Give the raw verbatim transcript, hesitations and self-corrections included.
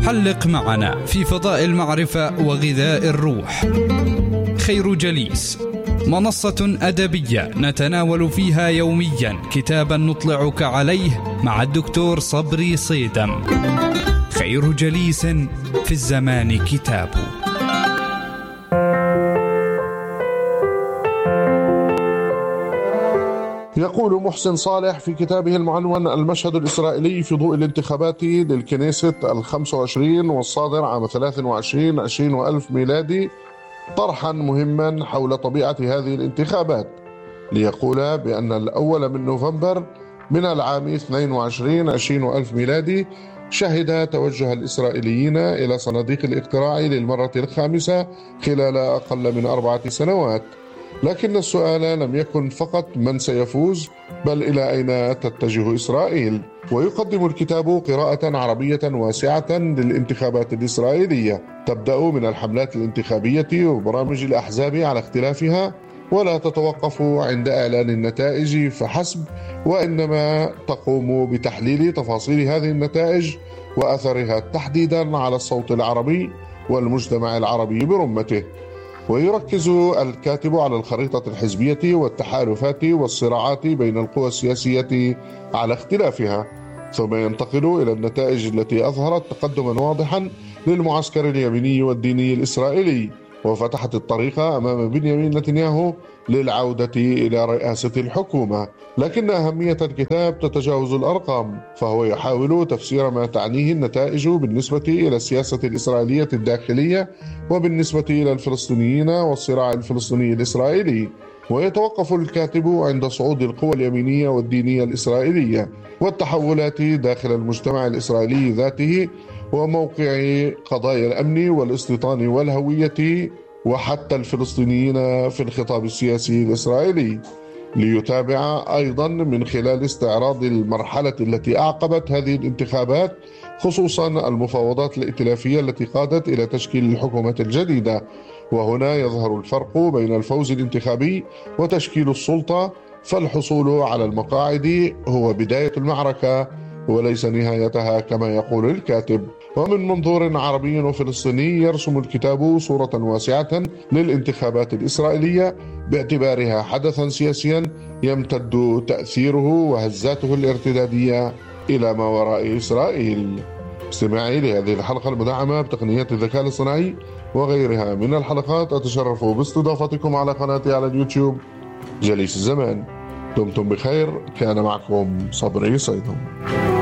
حلق معنا في فضاء المعرفة وغذاء الروح. خير جليس، منصة أدبية نتناول فيها يوميا كتابا نطلعك عليه مع الدكتور صبري صيدم. خير جليس في الزمان كتاب. يقول محسن صالح في كتابه المعنون المشهد الإسرائيلي في ضوء الانتخابات للكنيست الخمس وعشرين والصادر عام ثلاث وعشرين عشرين وألف ميلادي طرحا مهما حول طبيعة هذه الانتخابات، ليقول بأن الأول من نوفمبر من العام اثنين وعشرين عشرين وألف ميلادي شهد توجه الإسرائيليين إلى صناديق الاقتراع للمرة الخامسة خلال أقل من أربعة سنوات. لكن السؤال لم يكن فقط من سيفوز، بل إلى أين تتجه إسرائيل. ويقدم الكتاب قراءة عربية واسعة للانتخابات الإسرائيلية، تبدأ من الحملات الانتخابية وبرامج الأحزاب على اختلافها، ولا تتوقف عند إعلان النتائج فحسب، وإنما تقوم بتحليل تفاصيل هذه النتائج وأثرها تحديدا على الصوت العربي والمجتمع العربي برمته. ويركز الكاتب على الخريطة الحزبية والتحالفات والصراعات بين القوى السياسية على اختلافها، ثم ينتقل إلى النتائج التي أظهرت تقدما واضحا للمعسكر اليميني والديني الإسرائيلي، وفتحت الطريق أمام بنيامين نتنياهو للعودة إلى رئاسة الحكومة. لكن أهمية الكتاب تتجاوز الأرقام، فهو يحاول تفسير ما تعنيه النتائج بالنسبة إلى السياسة الإسرائيلية الداخلية وبالنسبة إلى الفلسطينيين والصراع الفلسطيني الإسرائيلي. ويتوقف الكاتب عند صعود القوى اليمينية والدينية الإسرائيلية والتحولات داخل المجتمع الإسرائيلي ذاته، وموقع قضايا الأمن والاستيطان والهوية وحتى الفلسطينيين في الخطاب السياسي الإسرائيلي، ليتابع أيضا من خلال استعراض المرحلة التي أعقبت هذه الانتخابات، خصوصا المفاوضات الائتلافية التي قادت إلى تشكيل الحكومة الجديدة. وهنا يظهر الفرق بين الفوز الانتخابي وتشكيل السلطة، فالحصول على المقاعد هو بداية المعركة وليس نهايتها كما يقول الكاتب. ومن منظور عربي وفلسطيني يرسم الكتاب صورة واسعة للانتخابات الإسرائيلية باعتبارها حدثا سياسيا يمتد تأثيره وهزاته الارتدادية إلى ما وراء إسرائيل. استماعي لهذه الحلقة المدعمة بتقنيات الذكاء الاصطناعي وغيرها من الحلقات، أتشرف باستضافتكم على قناتي على اليوتيوب جليس الزمان. دمتم بخير، كان معكم صبري صيدم.